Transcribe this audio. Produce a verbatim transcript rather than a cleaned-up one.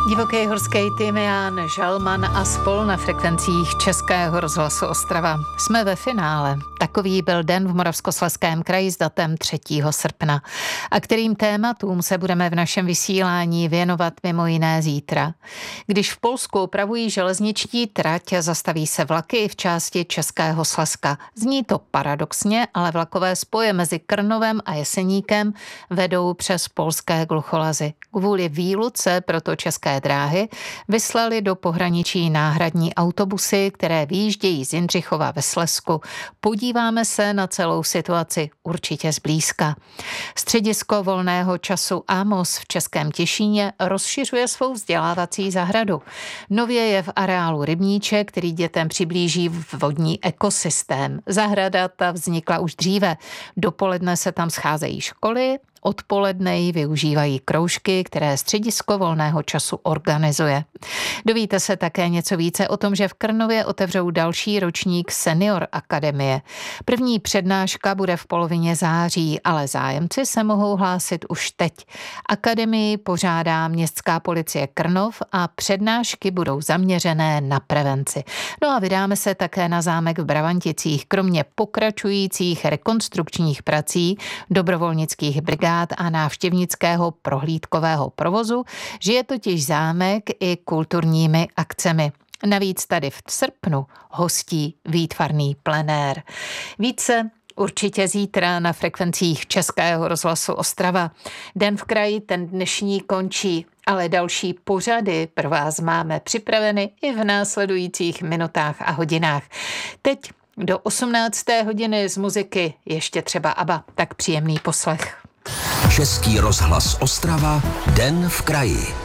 Divoký horský Tymián, Žalman a spol na frekvencích Českého rozhlasu Ostrava. Jsme ve finále. Takový byl den v Moravskoslezském kraji s datem třetího srpna. A kterým tématům se budeme v našem vysílání věnovat mimo jiné zítra. Když v Polsku opravují železniční trať, zastaví se vlaky i v části Českého Slezska. Zní to paradoxně, ale vlakové spoje mezi Krnovem a Jeseníkem vedou přes polské Glucholazy. Kvůli výluce proto České dráhy vyslali do pohraničí náhradní autobusy, které vyjíždějí z Jindřichova ve Slezsku. Podíváme se na celou situaci určitě zblízka. Středisko volného času Amos v Českém Těšíně rozšiřuje svou vzdělávací zahradu. Nově je v areálu rybníček, který dětem přiblíží vodní ekosystém. Zahrada ta vznikla už dříve. Dopoledne se tam scházejí školy, odpoledne ji využívají kroužky, které středisko volného času organizuje. Dovíte se také něco více o tom, že v Krnově otevřou další ročník Senior Akademie. První přednáška bude v polovině září, ale zájemci se mohou hlásit už teď. Akademii pořádá Městská policie Krnov a přednášky budou zaměřené na prevenci. No a vydáme se také na zámek v Bravanticích. Kromě pokračujících rekonstrukčních prací, dobrovolnických brigád a návštěvnického prohlídkového provozu žije totiž zámek i kulturními akcemi. Navíc tady v srpnu hostí výtvarný plenér. Více určitě zítra na frekvencích Českého rozhlasu Ostrava. Den v kraji, ten dnešní končí, ale další pořady pro vás máme připraveny i v následujících minutách a hodinách. Teď do osmnácté hodiny z muziky ještě třeba ABBA, tak příjemný poslech. Český rozhlas Ostrava, den v kraji.